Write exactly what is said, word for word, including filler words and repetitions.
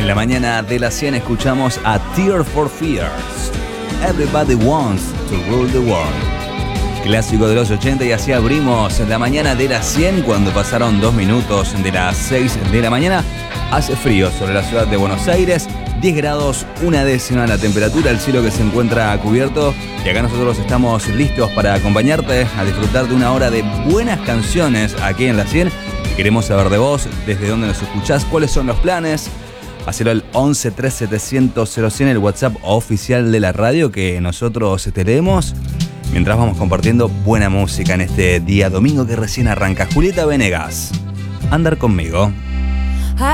En la mañana de las cien escuchamos a Tears for Fears. Everybody wants to rule the world. Clásico de los ochenta, y así abrimos la mañana de las cien cuando pasaron dos minutos de las seis de la mañana. Hace frío sobre la ciudad de Buenos Aires, diez grados, una décima la temperatura, el cielo que se encuentra cubierto, y acá nosotros estamos listos para acompañarte a disfrutar de una hora de buenas canciones aquí en la cien. Queremos saber de vos, desde dónde nos escuchás, cuáles son los planes. Hacelo al once tres setecientos cero cien, el WhatsApp oficial de la radio, que nosotros te leemos mientras vamos compartiendo buena música en este día domingo que recién arranca. Julieta Venegas, Andar conmigo.